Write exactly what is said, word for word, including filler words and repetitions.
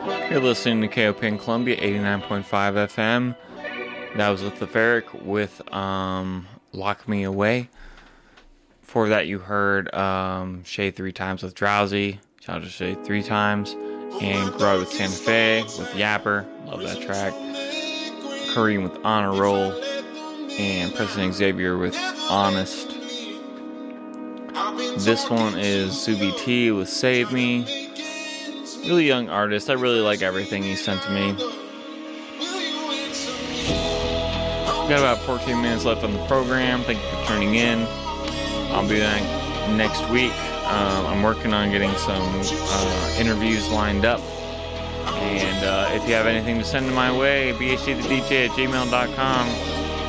You're listening to K O P N Columbia, eighty-nine point five F M. That was with the Ferric with um, Lock Me Away. Before that, you heard um, Shay Three Times with Drowsy. Shout out to Shay Three Times. And Grow with Santa Fe with Yapper. Love that track. Kareem with Honor Roll. And President Xavier with Honest. This one is Zuby T with Save Me. Really young artist. I really like everything he sent to me. Got about fourteen minutes left on the program. Thank you for tuning in. I'll be back next week. Um, I'm working on getting some uh, interviews lined up. And uh, if you have anything to send my way, b h d the d j at gmail dot com.